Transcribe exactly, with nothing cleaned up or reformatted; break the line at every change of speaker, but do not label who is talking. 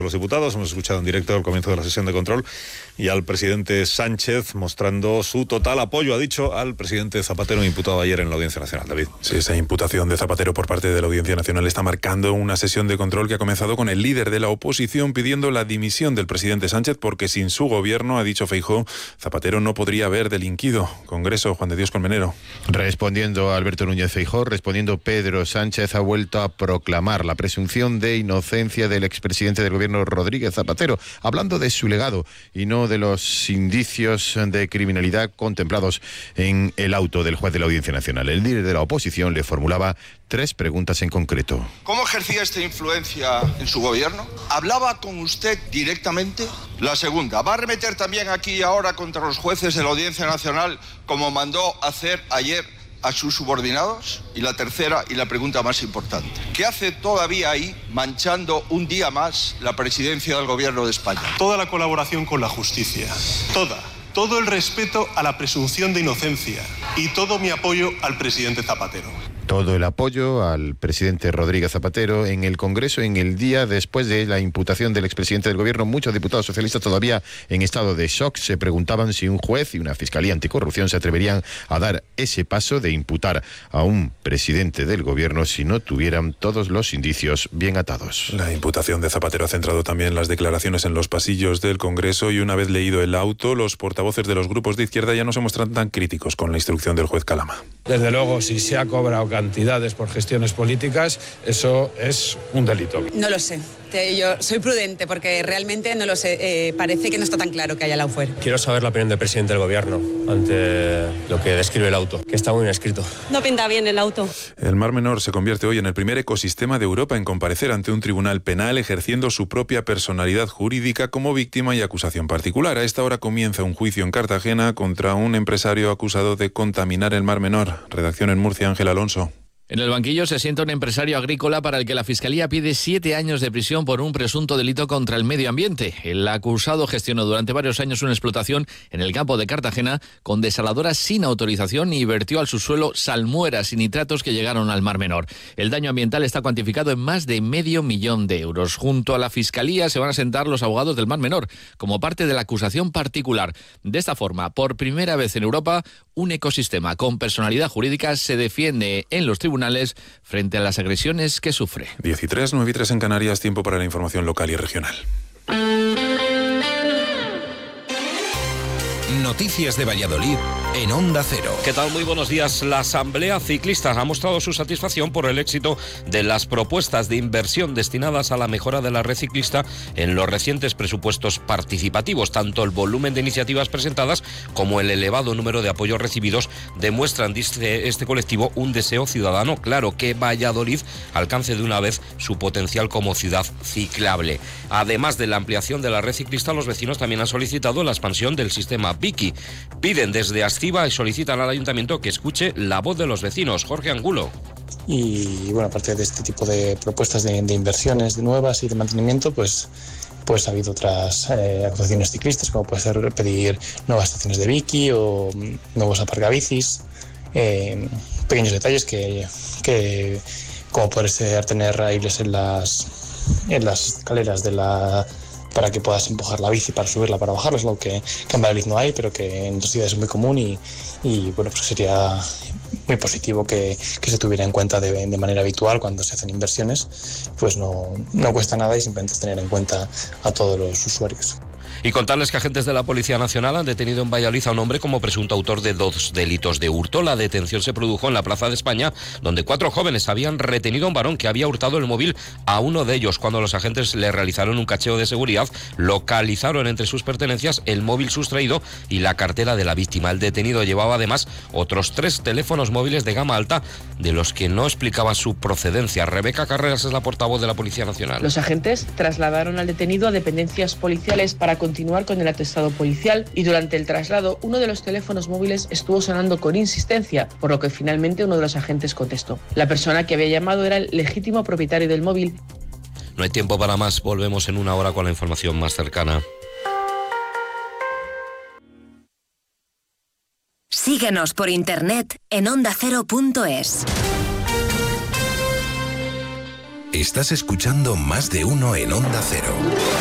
Los diputados hemos escuchado en directo al comienzo de la sesión de control y al presidente Sánchez mostrando su total apoyo, ha dicho, al presidente Zapatero, imputado ayer en la Audiencia Nacional. David.
Sí, esa imputación de Zapatero por parte de la Audiencia Nacional está marcando una sesión de control que ha comenzado con el líder de la oposición pidiendo la dimisión del presidente Sánchez porque sin su gobierno, ha dicho Feijóo, Zapatero no podría haber delinquido. Congreso, Juan de Dios Colmenero.
Respondiendo a Alberto Núñez Feijóo, respondiendo Pedro Sánchez ha vuelto a proclamar la presunción de inocencia del expresidente del gobierno Rodríguez Zapatero, hablando de su legado y no de los indicios de criminalidad contemplados en el auto del juez de la Audiencia Nacional. El líder de la oposición le formulaba tres preguntas en concreto.
¿Cómo ejercía esta influencia en su gobierno? ¿Hablaba con usted directamente? La segunda, ¿va a arremeter también aquí y ahora contra los jueces de la Audiencia Nacional como mandó hacer ayer a sus subordinados? Y la tercera y la pregunta más importante, ¿qué hace todavía ahí manchando un día más la presidencia del gobierno de España?
Toda la colaboración con la justicia, toda, todo el respeto a la presunción de inocencia y todo mi apoyo al presidente Zapatero.
Todo el apoyo al presidente Rodríguez Zapatero en el Congreso en el día después de la imputación del expresidente del gobierno. Muchos diputados socialistas todavía en estado de shock se preguntaban si un juez y una fiscalía anticorrupción se atreverían a dar ese paso de imputar a un presidente del gobierno si no tuvieran todos los indicios bien atados.
La imputación de Zapatero ha centrado también las declaraciones en los pasillos del Congreso y una vez leído el auto, los portavoces de los grupos de izquierda ya no se muestran tan críticos con la instrucción del juez Calama.
Desde luego, si se ha cobrado cantidades por gestiones políticas, eso es un delito.
No lo sé. Yo soy prudente porque realmente no lo sé. Eh, parece que no está tan claro que haya lawfare.
Quiero saber la opinión del presidente del gobierno ante lo que describe el auto, que está muy bien escrito.
No pinta bien el auto.
El Mar Menor se convierte hoy en el primer ecosistema de Europa en comparecer ante un tribunal penal ejerciendo su propia personalidad jurídica como víctima y acusación particular. A esta hora comienza un juicio en Cartagena contra un empresario acusado de contaminar el Mar Menor. Redacción en Murcia, Ángel Alonso.
En el banquillo se sienta un empresario agrícola para el que la Fiscalía pide siete años de prisión por un presunto delito contra el medio ambiente. El acusado gestionó durante varios años una explotación en el campo de Cartagena con desaladoras sin autorización y vertió al subsuelo salmueras y nitratos que llegaron al Mar Menor. El daño ambiental está cuantificado en más de medio millón de euros. Junto a la Fiscalía se van a sentar los abogados del Mar Menor como parte de la acusación particular. De esta forma, por primera vez en Europa, un ecosistema con personalidad jurídica se defiende en los tribunales frente a las agresiones que sufre.
diez y tres, nueve y tres en Canarias, tiempo para la información local y regional.
Noticias de Valladolid en Onda Cero.
¿Qué tal? Muy buenos días. La Asamblea Ciclista ha mostrado su satisfacción por el éxito de las propuestas de inversión destinadas a la mejora de la red ciclista en los recientes presupuestos participativos. Tanto el volumen de iniciativas presentadas como el elevado número de apoyos recibidos demuestran, dice este colectivo, un deseo ciudadano claro, que Valladolid alcance de una vez su potencial como ciudad ciclable. Además de la ampliación de la red ciclista, los vecinos también han solicitado la expansión del sistema Vicky. Piden desde Astiva y solicitan al ayuntamiento que escuche la voz de los vecinos. Jorge Angulo.
Y bueno, aparte de este tipo de propuestas de, de inversiones de nuevas y de mantenimiento, pues, pues ha habido otras eh, actuaciones ciclistas, como puede ser pedir nuevas estaciones de Vicky o nuevos aparcabicis, eh, pequeños detalles que, que como puede ser tener raíles en las, en las escaleras de la... para que puedas empujar la bici para subirla, para bajarla, es algo que, que en Valladolid no hay, pero que en otras ciudades es muy común y, y bueno, pues sería muy positivo que, que se tuviera en cuenta de, de manera habitual cuando se hacen inversiones, pues no, no cuesta nada y simplemente es tener en cuenta a todos los usuarios.
Y contarles que agentes de la Policía Nacional han detenido en Valladolid a un hombre como presunto autor de dos delitos de hurto. La detención se produjo en la Plaza de España, donde cuatro jóvenes habían retenido a un varón que había hurtado el móvil a uno de ellos. Cuando los agentes le realizaron un cacheo de seguridad, localizaron entre sus pertenencias el móvil sustraído y la cartera de la víctima. El detenido llevaba además otros tres teléfonos móviles de gama alta, de los que no explicaba su procedencia. Rebeca Carreras es la portavoz de la Policía Nacional.
Los agentes trasladaron al detenido a dependencias policiales para continuar con el atestado policial y durante el traslado uno de los teléfonos móviles estuvo sonando con insistencia, por lo que finalmente uno de los agentes contestó. La persona que había llamado era el legítimo propietario del móvil.
No hay tiempo para más, volvemos en una hora con la información más cercana.
Síguenos por internet en onda cero punto es.
Estás escuchando Más de Uno en Onda Cero.